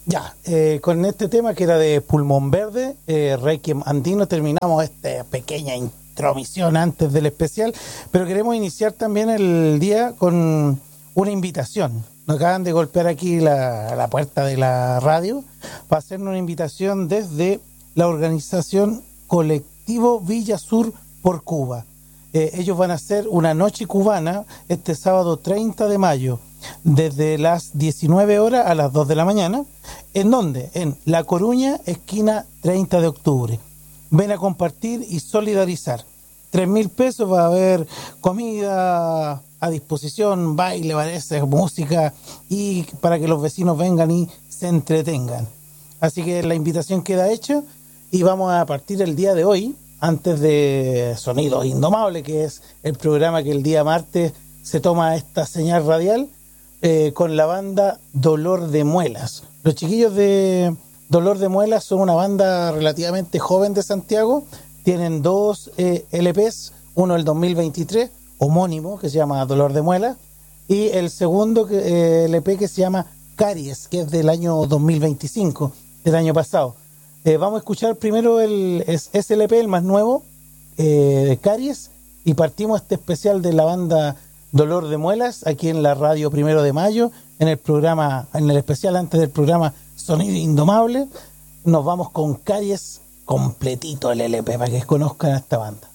Ya, con este tema que era de Pulmón Verde, Requiem Andino, terminamos esta pequeña intromisión antes del especial, pero queremos iniciar también el día con una invitación. Nos acaban de golpear aquí la puerta de la radio para hacernos una invitación desde la organización Colectivo Villa Sur por Cuba. Ellos van a hacer una noche cubana este sábado 30 de mayo, desde las 19 horas a las 2 de la mañana. ¿En dónde? En La Coruña, esquina 30 de octubre. Ven a compartir y solidarizar. 3.000 pesos, va a haber comida a disposición, baile, parece, música, y para que los vecinos vengan y se entretengan. Así que la invitación queda hecha y vamos a partir el día de hoy, antes de Sonidos Indomables, que es el programa que el día martes se toma esta señal radial, con la banda Dolor de Muelas. Los chiquillos de Dolor de Muelas son una banda relativamente joven de Santiago. Tienen dos LPs, uno del 2023, homónimo, que se llama Dolor de Muelas, y el segundo LP que se llama Caries, que es del año 2025, del año pasado. Vamos a escuchar primero ese LP, el más nuevo, de Caries, y partimos este especial de la banda Dolor de Muelas, aquí en la radio 1 de Mayo, en el programa, en el especial antes del programa Sonido Indomable. Nos vamos con Caries completito el LP para que conozcan a esta banda.